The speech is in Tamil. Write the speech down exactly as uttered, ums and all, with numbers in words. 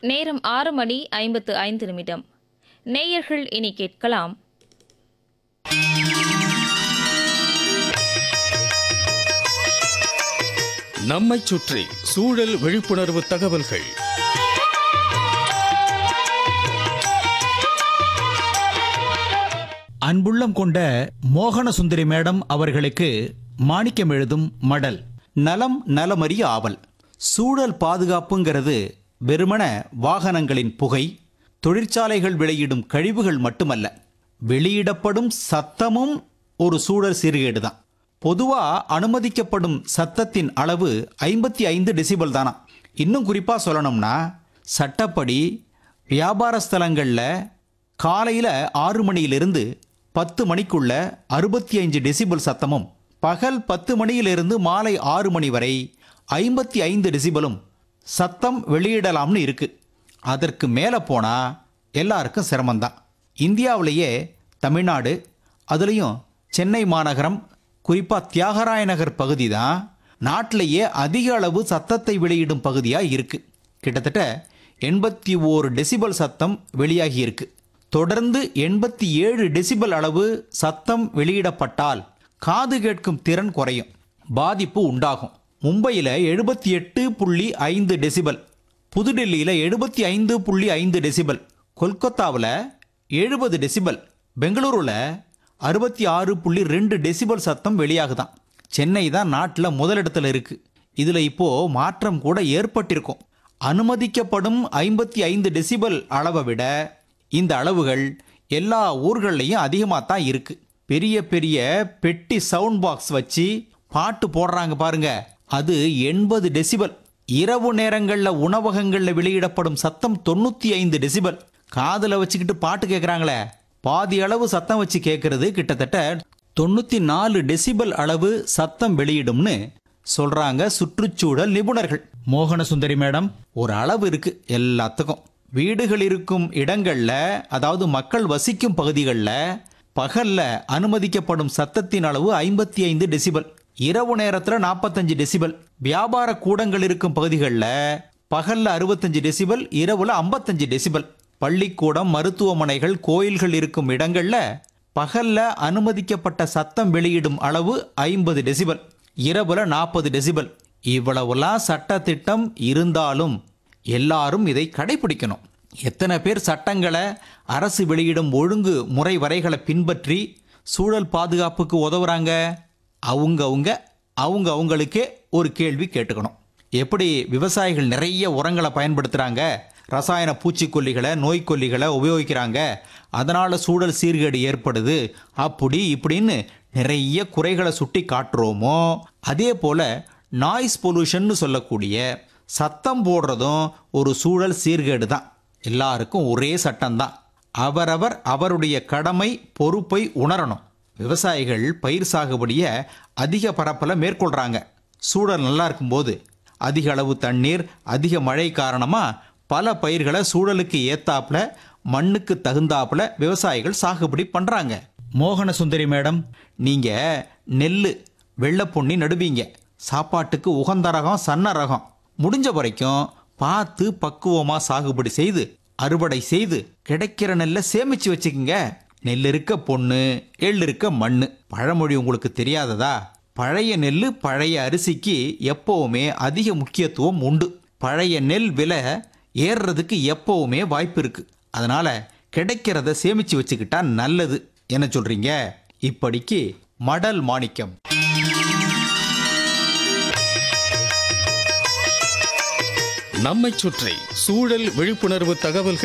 நேரம் ஆறு மணி ஐம்பத்து ஐந்து நிமிடம். நேயர்கள் இனி கேட்கலாம். நம்மைச் சுற்றி சூழல் விழிப்புணர்வு தகவல்கள். அன்புள்ளம் கொண்ட மோகன சுந்தரி மேடம் அவர்களுக்கு மாணிக்கம் எழுதும் மடல். நலம் நலமறிய ஆவல். சூழல் பாதுகாப்புங்கிறது வெறுமன வாகனங்களின் புகை, தொழிற்சாலைகள் வெளியிடும் கழிவுகள் மட்டுமல்ல, வெளியிடப்படும் சத்தமும் ஒரு சூழல் சீர்கேடு தான். பொதுவா அனுமதிக்கப்படும் சத்தத்தின் அளவு ஐம்பத்தி ஐந்து டெசிபல் தானா. இன்னும் குறிப்பா சொல்லணும்னா, சட்டப்படி வியாபார ஸ்தலங்களில் காலையில் ஆறு மணியிலிருந்து பத்து மணிக்குள்ள அறுபத்தி ஐந்து டெசிபல் சத்தமும், பகல் பத்து மணியிலிருந்து மாலை ஆறு மணி வரை ஐம்பத்தி ஐந்து டெசிபலும் சத்தம் வெளியிடலாம்னு இருக்கு. அதற்கு மேலே போனால் எல்லாருக்கும் சிரமம்தான். இந்தியாவிலேயே தமிழ்நாடு, அதுலேயும் சென்னை மாநகரம், குறிப்பாக தியாகராய நகர் பகுதி தான் நாட்டிலேயே அதிக அளவு சத்தத்தை வெளியிடும் பகுதியாக இருக்குது. கிட்டத்தட்ட எண்பத்தி ஓரு டெசிபல் சத்தம் வெளியாகி இருக்கு. தொடர்ந்து எண்பத்தி ஏழு டெசிபல் அளவு சத்தம் வெளியிடப்பட்டால் காது கேட்கும் திறன் குறையும், பாதிப்பு உண்டாகும். மும்பையில் எழுபத்தி எட்டு புள்ளி ஐந்து டெசிபல், புதுடெல்லியில் எழுபத்தி ஐந்து புள்ளி ஐந்து டெசிபல், கொல்கத்தாவில் எழுபது டெசிபல், பெங்களூருவில் அறுபத்தி ஆறு புள்ளி ரெண்டு டெசிபல் சத்தம் வெளியாகுதான். சென்னை தான் நாட்டில் முதலிடத்தில் இருக்கு. இதில் இப்போ மாற்றம் கூட ஏற்பட்டிருக்கும். அனுமதிக்கப்படும் ஐம்பத்தி ஐந்து டெசிபல் அளவை விட இந்த அளவுகள் எல்லா ஊர்கள்லையும் அதிகமாக தான் இருக்கு. பெரிய பெரிய பெட்டி சவுண்ட் பாக்ஸ் வச்சு பாட்டு போடுறாங்க பாருங்க, அது எண்பது டெசிபல். இரவு நேரங்களில் உணவகங்களில் வெளியிடப்படும் சத்தம் தொண்ணூற்றி ஐந்து டெசிபல். காதில் வச்சுக்கிட்டு பாட்டு கேட்குறாங்களே, பாதி அளவு சத்தம் வச்சு கேட்கறது கிட்டத்தட்ட தொண்ணூற்றி நாலு டெசிபல் அளவு சத்தம் வெளியிடும்னு சொல்றாங்க சுற்றுச்சூழல் நிபுணர்கள். மோகன சுந்தரி மேடம், ஒரு அளவு இருக்கு எல்லாத்துக்கும். வீடுகள் இருக்கும் இடங்கள்ல, அதாவது மக்கள் வசிக்கும் பகுதிகளில் பகல்ல அனுமதிக்கப்படும் சத்தத்தின் அளவு ஐம்பத்தி ஐந்து டெசிபல், இரவு நேரத்தில் நாற்பத்தஞ்சு டெசிபல். வியாபார கூடங்கள் இருக்கும் பகுதிகளில் பகல்ல அறுபத்தஞ்சு டெசிபல், இரவுல ஐம்பத்தஞ்சு டெசிபல். பள்ளிக்கூடம், மருத்துவமனைகள், கோயில்கள் இருக்கும் இடங்கள்ல பகல்ல அனுமதிக்கப்பட்ட சத்தம் வெளியிடும் அளவு ஐம்பது டெசிபல், இரவுல நாற்பது டெசிபல். இவ்வளவுலாம் சட்ட திட்டம் இருந்தாலும் எல்லாரும் இதை கடைபிடிக்கணும். எத்தனை பேர் சட்டங்களை, அரசு வெளியிடும் ஒழுங்கு முறை வரைகளை பின்பற்றி சூழல் பாதுகாப்புக்கு உதவுறாங்க? அவங்க அவங்க அவங்க அவங்களுக்கே ஒரு கேள்வி கேட்டுக்கணும். எப்படி விவசாயிகள் நிறைய உரங்களை பயன்படுத்துகிறாங்க, ரசாயன பூச்சிக்கொல்லிகளை, நோய்க்கொல்லிகளை உபயோகிக்கிறாங்க, அதனால் சூழல் சீர்கேடு ஏற்படுது, அப்படி இப்படின்னு நிறைய குறைகளை சுட்டி காட்டுறோமோ, அதே போல் நாய்ஸ் பொல்யூஷன்னு சொல்லக்கூடிய சத்தம் போடுறதும் ஒரு சூழல் சீர்கேடு தான். எல்லாருக்கும் ஒரே சட்டம்தான். அவரவர் அவருடைய கடமை பொறுப்பை உணரணும். விவசாயிகள் பயிர் சாகுபடியை அதிக பரப்பில் மேற்கொள்கிறாங்க. சூழல் நல்லா இருக்கும்போது அதிக அளவு தண்ணீர், அதிக மழை காரணமாக பல பயிர்களை சூழலுக்கு ஏத்தாப்புல, மண்ணுக்கு தகுந்தாப்புல விவசாயிகள் சாகுபடி பண்ணுறாங்க. மோகன சுந்தரி மேடம், நீங்கள் நெல், வெள்ளைப்பொன்னி நடுவீங்க. சாப்பாட்டுக்கு உகந்த ரகம், சன்ன ரகம். முடிஞ்ச வரைக்கும் பார்த்து பக்குவமாக சாகுபடி செய்து அறுவடை செய்து கிடைக்கிற நெல்லை சேமித்து வச்சுக்கோங்க. நெல் இருக்க பொண்ணு, எள் இருக்க மண்ணு. பழமொழி உங்களுக்கு தெரியாததா? பழைய நெல், பழைய அரிசிக்கு எப்போவுமே அதிக முக்கியத்துவம் உண்டு. பழைய நெல் விலை ஏறுறதுக்கு எப்போவுமே வாய்ப்பு இருக்கு. அதனால கிடைக்கிறத சேமித்து வச்சுக்கிட்டா நல்லது. என்ன சொல்றீங்க? இப்படிக்கு மடல் மாணிக்கம். நம்மைச் சுற்றி சூழல் விழிப்புணர்வு தகவல்கள்.